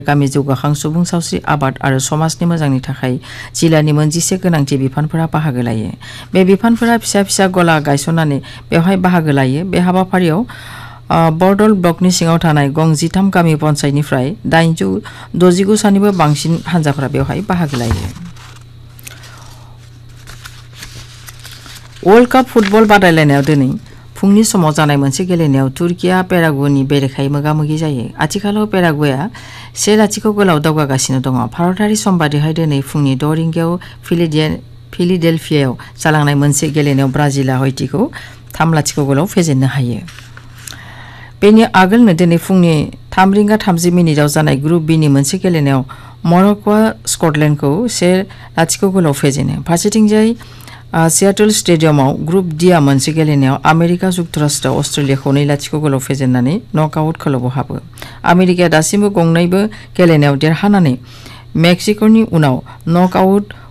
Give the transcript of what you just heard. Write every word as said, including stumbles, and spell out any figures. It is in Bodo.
गामि जौगाखां सुबुं सावस्रि आबाद आरो समाजनि मोजांनि थाखाय जिल्लानि मोनजिसे गोनांथि बिफानफोरा बाहागो लायो। बे बिफानफोरा फिसा फिसा गला गायसननानै बेवहाय बाहागो लायो। बे हाबाफारियाव बरदल ब्लकनि सिङाव थानाय गं जिथाम गामि पन्चायतनिफ्राय दाइनजौ द'जिगु सानिबो बांसिन हानजाफोरा बेवहाय बाहागो लायो। वर्ल्ड काप फुटबल बादायलायनायाव दिनै फुंनि समाव जानाय मोनसे गेलेनायाव तुर्कीया पेरागुवेनि बेरेखायै मोगा-मोगि जायो। आथिखालाव पेरागुवेआ से लाथिख' गोलाव दावगागासिनो दङ। भारतारि सम बादिहाय दिनै फुंनि द' रिंगायाव फिलाडेल्फियायाव जालांनाय मोनसे गेलेनायाव ब्राजिलआ हैटिखौ थाम लाथिख' गोलाव फेजेननो हायो। बेनि आगोलनो दिनै फुंनि थाम रिंगा थामजि मिनिटआव जानाय ग्रुप बिनि मोनसे गेलेनायाव मरक्क'आ स्कटलेन्डखौ से लाथिख' गोलाव फेजेनो। फारसेथिंजाय सियाटल स्टेडियामाव ग्रुप डिआ मोनसे गेलेनायाव आमेरिका जुक्तराष्ट्रआ अस्ट्रेलियाखौ नै लाथिख' गोलाव फेजेननानै नकआउट खोलोबआव हाबो। आमेरिकाया दासिमबो गंनैबो गेलेनायाव देरहानानै मेक्सिक'नि उनाव नकआउट